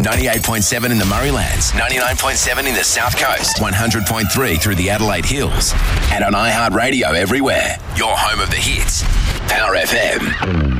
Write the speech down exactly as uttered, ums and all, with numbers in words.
ninety-eight point seven in the Murraylands, ninety-nine point seven in the South Coast, one hundred point three through the Adelaide Hills, and on iHeartRadio everywhere. Your home of the hits. Power F M.